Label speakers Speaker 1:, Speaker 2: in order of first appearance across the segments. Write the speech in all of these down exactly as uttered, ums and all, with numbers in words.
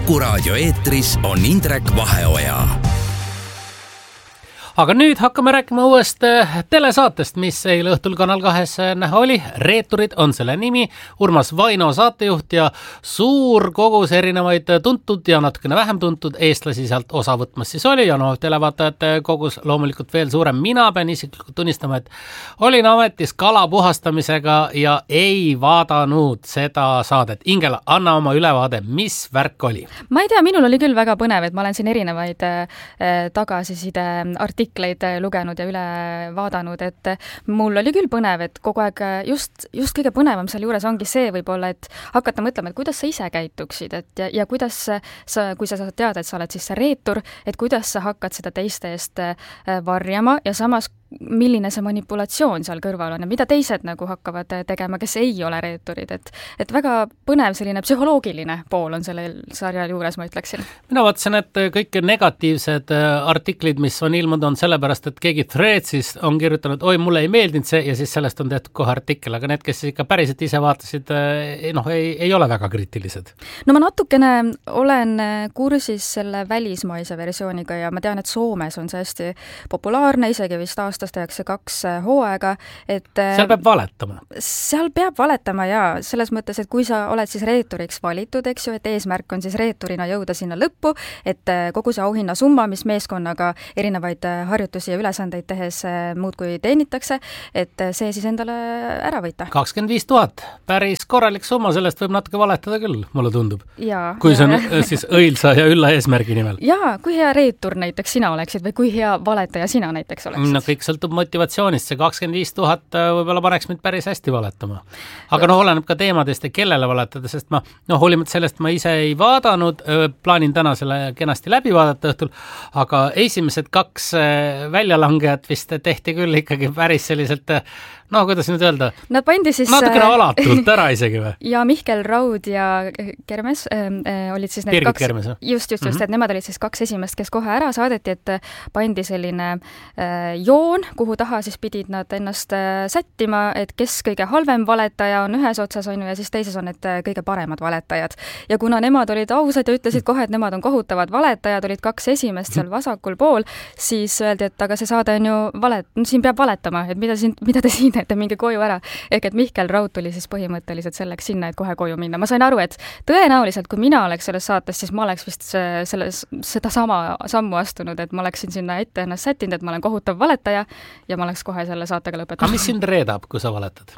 Speaker 1: Kuku raadio eetris on Indrek Vaheoja.
Speaker 2: Aga nüüd hakkame rääkima uuest telesaatest, mis eile õhtul Kanal kahes näha oli. Reeturid on selle nimi. Urmas Vaino saatejuht ja suur kogus erinevaid tuntud ja natukene vähem tuntud eestlasi sealt osa võtmas siis oli. Ja no televaatajate kogus loomulikult veel suurem. Mina pean isiklikult tunnistama, et olin ametis kala puhastamisega ja ei vaadanud seda saadet. Ingela, anna oma ülevaade, mis värk oli?
Speaker 3: Ma ei tea, minul oli küll väga põnev, et ma olen siin erinevaid äh, tagasiside artikleid lugenud ja üle vaadanud, et mul oli küll põnev, et kogu aeg just, just kõige põnevam seal juures ongi see võib-olla, et hakata mõtlema, et kuidas sa ise käituksid, et ja, ja kuidas sa, kui sa saad teada, et sa oled siis see reetur, et kuidas sa hakkad seda teiste eest varjama ja samas milline see manipulatsioon seal kõrval on ja mida teised nagu hakkavad tegema, kes ei ole reeturid, et, et väga põnev selline psühholoogiline pool on selle sarja juures, ma ütleksin. Mina
Speaker 2: vaatasin, et kõik negatiivsed artiklid, mis on ilmunud, on sellepärast, et keegi Threadsist on kirjutanud, oi, mulle ei meeldinud see ja siis sellest on tehtud kohe artikkel, aga need, kes ikka päriselt ise vaatasid, noh, ei, ei ole väga kriitilised.
Speaker 3: No ma natukene olen kursis selle välismaise versiooniga ja ma tean, et Soomes on see hästi populaarne, isegi vist aasta tehakse kaks hooaega, et
Speaker 2: seal peab valetama.
Speaker 3: Seal peab valetama ja selles mõttes, et kui sa oled siis reeturiks valitud, eks ju, et eesmärk on siis reeturina jõuda sinna lõppu, et kogu see auhinna summa, mis meeskonnaga erinevaid harjutusi ja ülesandeid tehes muudkui teenitakse, et see siis endale ära võita.
Speaker 2: kakskümmend viis tuhat, päris korralik summa, sellest võib natuke valetada küll, mulle tundub.
Speaker 3: Ja,
Speaker 2: kui see on
Speaker 3: ja,
Speaker 2: siis õilsa ja ülla eesmärgi nimel.
Speaker 3: Jaa, kui hea reetur näiteks sina oleksid või kui hea valetaja sina näiteks oleksid.
Speaker 2: No kõik sõltub motivatsioonist, see kakskümmend viis tuhat võib-olla paneks mind päris hästi valetama. Aga noh, oleneb ka teemadest ja kellele valetada, sest ma, noh, hoolimata sellest ma ise ei vaadanud, plaanin täna selle kenasti läbi vaadata õhtul, aga esimesed kaks väljalangejat vist tehti küll ikkagi päris selliselt, no kuidas nüüd öelda?
Speaker 3: Nad pandi siis
Speaker 2: natukene alatult ära isegi või?
Speaker 3: Ja Mihkel Raud ja Kermes äh, olid siis need
Speaker 2: Birgit
Speaker 3: kaks,
Speaker 2: Kermes,
Speaker 3: just, just, just,
Speaker 2: mm-hmm.
Speaker 3: et nemad olid siis kaks esimest, kes kohe ära saadeti, et pandi selline äh, joon, kuhu taha siis pidid nad ennast äh, sättima, et kes kõige halvem valetaja on ühes otsas, on ju, ja siis teises on need kõige paremad valetajad. Ja kuna nemad olid ausad ja ütlesid kohe, et nemad on kohutavad valetajad, olid kaks esimest seal vasakul pool, siis öeldi, et aga see saade on ju valet, no siin peab valetama, et mida, siin, mida te siin teete, minge koju ära. Ehk et Mihkel Raud tuli siis põhimõtteliselt selleks sinna, et kohe koju minna. Ma sain aru, et tõenäoliselt, kui mina oleks selles saates, siis ma oleks vist selles, seda sama sammu astunud, et ma oleksin sinna ette ennast sättinud, et ma olen kohutav valetaja ja ma oleks kohe selle saatega lõpetanud.
Speaker 2: Aga mis sind reedab, kui sa valetad?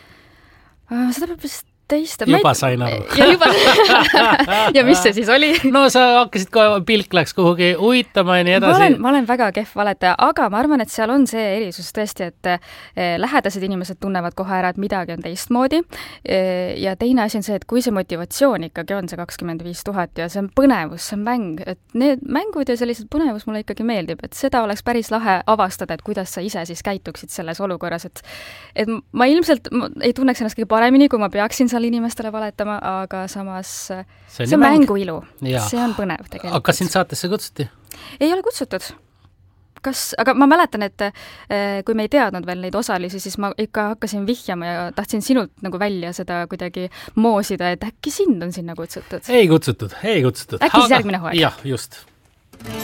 Speaker 3: Seda peab vist teiste.
Speaker 2: Juba sain aru.
Speaker 3: Ja, juba... ja mis see siis oli?
Speaker 2: No sa hakkasid kohe, pilk läks kuhugi uitama ja nii edasi.
Speaker 3: Ma olen, ma olen väga kehv valetaja, aga ma arvan, et seal on see erisus tõesti, et eh, lähedased inimesed tunnevad kohe ära, et midagi on teistmoodi. Eh, ja teine asi on see, et kui see motivatsioon ikkagi on see kakskümmend viis tuhat ja see on põnevus, see on mäng, et need mängud ja sellised põnevus mulle ikkagi meeldib, et seda oleks päris lahe avastada, et kuidas sa ise siis käituksid selles olukorras, et, et ma ilmselt ma ei tunneks ennast kõige paremini, kui ma peaksin seal inimestele valetama, aga samas see on, see on mängu ilu. See on põnev tegelikult.
Speaker 2: Aga kas sind saatesse kutsuti?
Speaker 3: Ei ole kutsutud. Kas, aga ma mäletan, et kui me ei teadnud veel neid osalisi, siis ma ikka hakkasin vihjama ja tahtsin sinult nagu välja seda kuidagi moosida, et äkki sind on sinna kutsutud?
Speaker 2: Ei kutsutud, ei kutsutud.
Speaker 3: Äkki siis järgmine hooaeg?
Speaker 2: Jah, just.